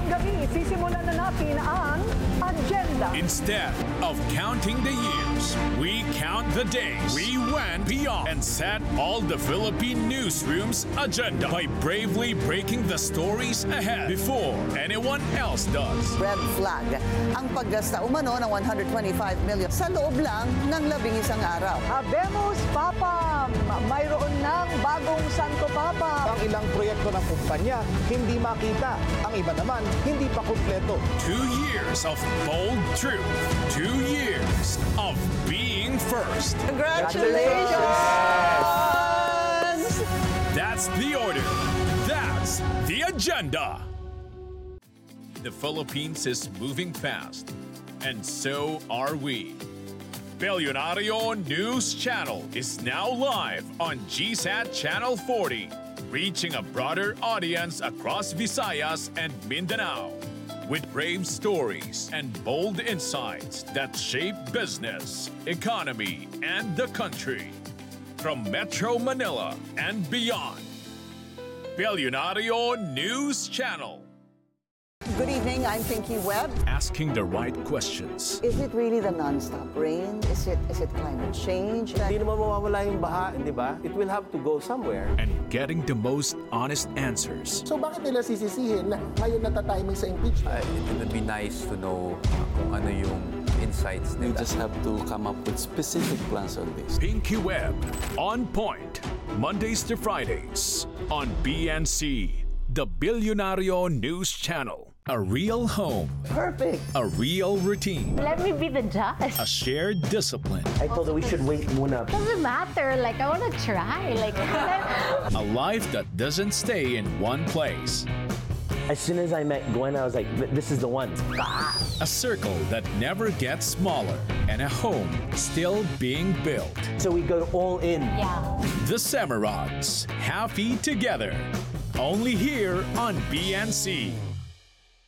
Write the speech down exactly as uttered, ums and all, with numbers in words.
Ngayong gabi, sisimulan na natin ang agenda. Instead of counting the years, we count the days. We went beyond and set all the Philippine newsroom's agenda by bravely breaking the stories ahead before anyone else does. Red flag ang paggasta umano ng one hundred twenty-five million sa loob lang ng labing isang araw. Habemos Papa, mayroon ng bagong Santo Papa. Ang ilang proyekto ng kumpanya hindi makita. Ang iba naman hindi pa kumpleto. Two years of bold truth. Two years of being first. Congratulations! That's the order. That's the agenda. The Philippines is moving fast, and so are we. Billionario News Channel is now live on G SAT Channel forty, reaching a broader audience across Visayas and Mindanao, with brave stories and bold insights that shape business, economy, and the country. From Metro Manila and beyond. Billionario News Channel. Good evening, I'm Pinky Webb. Asking the right questions. Is it really the non-stop rain? Is it is it climate change? Hindi naman mawawala yung baha, di ba? It will have to go somewhere. And getting the most honest answers. So bakit nila sisisihin na ngayon natatiming sa impeachment? Uh, it would be nice to know uh, kung ano yung insights We nila. just have to come up with specific plans on this. Pinky Webb, on point. Mondays to Fridays on B N C, the Billionario News Channel. A real home. Perfect. A real routine. Let me be the judge. A shared discipline. I told her we should wait muna. Doesn't matter. Like, I want to try. Like, A life that doesn't stay in one place. As soon as I met Gwen, I was like, this is the one. A circle that never gets smaller. And a home still being built. So we go all in. yeah. The Semerods, happy together. Only here on B N C.